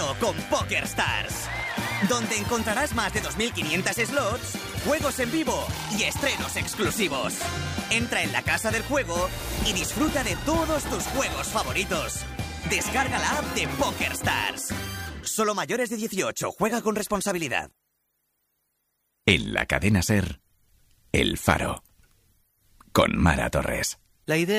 casino con PokerStars, donde encontrarás más de 2.500 slots, juegos en vivo y estrenos exclusivos. Entra en la casa del juego y disfruta de todos tus juegos favoritos. Descarga la app de PokerStars. Solo mayores de 18. Juega con responsabilidad. En la cadena SER, El Faro, con Mara Torres. La idea